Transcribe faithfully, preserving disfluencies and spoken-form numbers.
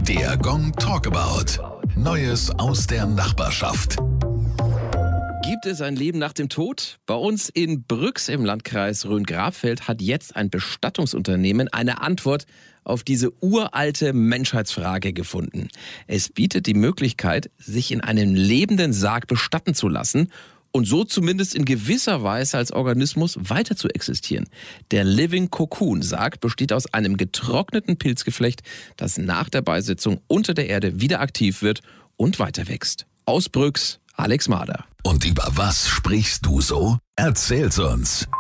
Der Gong Talkabout. Neues aus der Nachbarschaft. Gibt es ein Leben nach dem Tod? Bei uns in Brüx im Landkreis Rhön-Grabfeld hat jetzt ein Bestattungsunternehmen eine Antwort auf diese uralte Menschheitsfrage gefunden. Es bietet die Möglichkeit, sich in einem lebenden Sarg bestatten zu lassen und so zumindest in gewisser Weise als Organismus weiter zu existieren. Der Living Cocoon Sarg besteht aus einem getrockneten Pilzgeflecht, das nach der Beisetzung unter der Erde wieder aktiv wird und weiter wächst. Aus Brüx, Alex Mader. Und über was sprichst du so? Erzähl's uns.